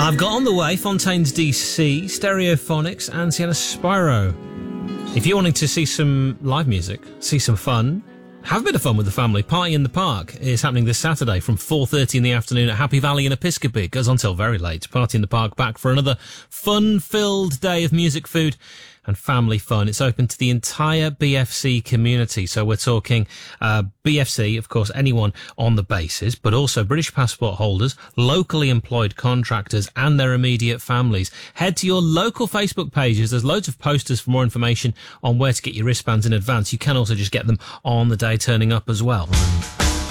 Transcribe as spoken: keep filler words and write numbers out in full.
I've got on the way Fontaines D C, Stereophonics and Sienna Spyro. If you're wanting to see some live music, see some fun, have a bit of fun with the family, Party in the Park is happening this Saturday from four thirty in the afternoon at Happy Valley in Episcopi. It goes on till very late. Party in the Park back for another fun-filled day of music, food and family fun. It's open to the entire B F C community. So we're talking uh, B F C, of course, anyone on the bases, but also British passport holders, locally employed contractors and their immediate families. Head to your local Facebook pages. There's loads of posters for more information on where to get your wristbands in advance. You can also just get them on the day turning up as well.